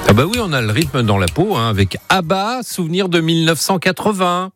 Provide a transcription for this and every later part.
Ah bah oui, on a le rythme dans la peau, hein, avec ABBA, souvenir de 1980.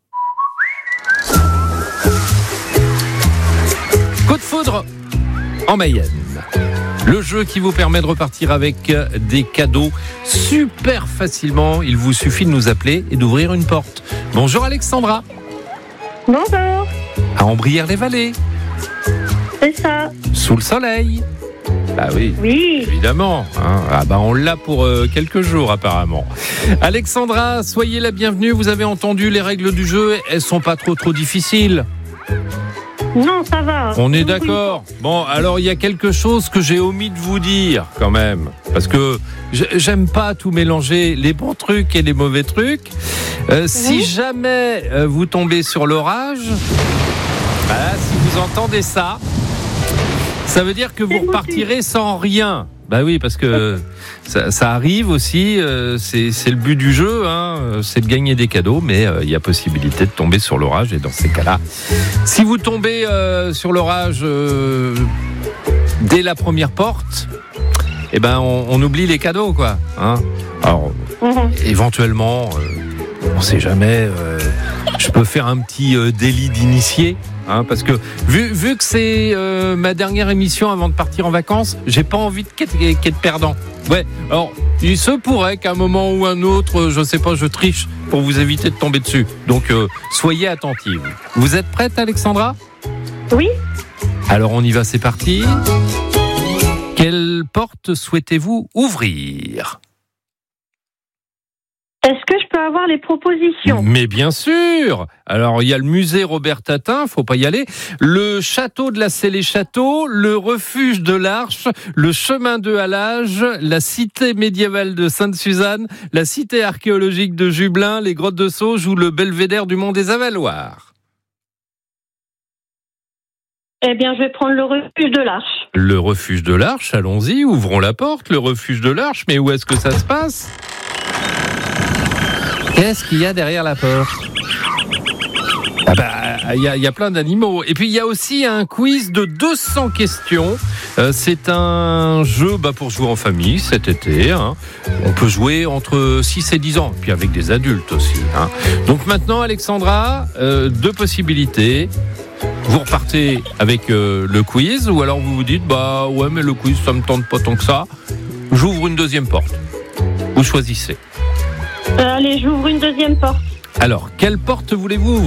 Coup de foudre en Mayenne. Le jeu qui vous permet de repartir avec des cadeaux super facilement. Il vous suffit de nous appeler et d'ouvrir une porte. Bonjour Alexandra. Bonjour. À Ambrières-les-Vallées. C'est ça. Sous le soleil. Bah oui. Oui. Évidemment. Hein. Ah bah on l'a pour quelques jours apparemment. Alexandra, soyez la bienvenue. Vous avez entendu les règles du jeu. Elles sont pas trop difficiles. Non, ça va. On est d'accord. Bon, alors il y a quelque chose que j'ai omis de vous dire quand même, parce que j'aime pas tout mélanger, les bons trucs et les mauvais trucs. Si jamais vous tombez sur l'orage, si vous entendez ça, ça veut dire que vous repartirez sans rien. Bah oui, parce que ça arrive aussi, c'est le but du jeu, hein, c'est de gagner des cadeaux, mais il y a possibilité de tomber sur l'orage, et dans ces cas-là, si vous tombez sur l'orage dès la première porte, eh ben on oublie les cadeaux, quoi. Hein. Alors, éventuellement, on sait jamais, je peux faire un petit délit d'initié. Hein, parce que vu que c'est ma dernière émission avant de partir en vacances, j'ai pas envie de perdant. Ouais, alors il se pourrait qu'à un moment ou un autre, je sais pas, je triche pour vous éviter de tomber dessus. Donc soyez attentive. Vous êtes prête, Alexandra ? Oui. Alors on y va, c'est parti. Quelle porte souhaitez-vous ouvrir ? Est-ce que je peux avoir les propositions ? Mais bien sûr. Alors, il y a le musée Robert Tatin, faut pas y aller. Le château de la Célé-Château, le refuge de l'Arche, le chemin de Halage, la cité médiévale de Sainte-Suzanne, la cité archéologique de Jublain, les grottes de Sauge ou le belvédère du Mont des Avaloirs. Eh bien, je vais prendre le refuge de l'Arche. Le refuge de l'Arche, allons-y, ouvrons la porte. Le refuge de l'Arche, mais où est-ce que ça se passe ? Qu'est-ce qu'il y a derrière la porte ? Ah bah, il y a plein d'animaux. Et puis il y a aussi un quiz de 200 questions. C'est un jeu pour jouer en famille cet été. Hein. On peut jouer entre 6 et 10 ans, puis avec des adultes aussi. Hein. Donc maintenant, Alexandra, 2 possibilités. Vous repartez avec le quiz, ou alors vous vous dites ouais, mais le quiz ça me tente pas tant que ça. J'ouvre une deuxième porte. Vous choisissez. Allez, j'ouvre une deuxième porte. Alors, quelle porte voulez-vous ouvrir ?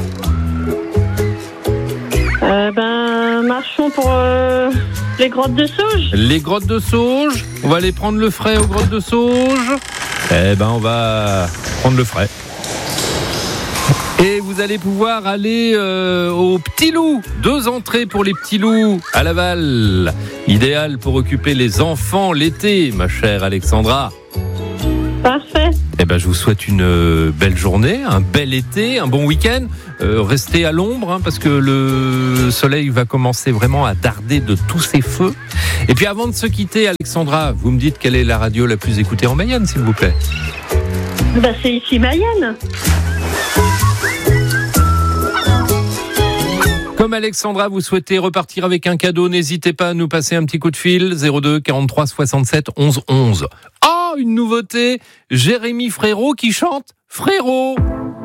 Marchons pour les grottes de Sauge. Les grottes de Sauge. On va aller prendre le frais aux grottes de Sauge. On va prendre le frais. Et vous allez pouvoir aller au Petit Loup. 2 entrées pour les Petits Loups à Laval. Idéal pour occuper les enfants l'été, ma chère Alexandra. Parfait. Je vous souhaite une belle journée, un bel été, un bon week-end. Restez à l'ombre, parce que le soleil va commencer vraiment à darder de tous ses feux. Et puis avant de se quitter, Alexandra, vous me dites quelle est la radio la plus écoutée en Mayenne, s'il vous plaît ? C'est ici Mayenne. Comme Alexandra, vous souhaitez repartir avec un cadeau, n'hésitez pas à nous passer un petit coup de fil, 02 43 67 11 11. Oh, une nouveauté, Jérémy Frérot qui chante Frérot.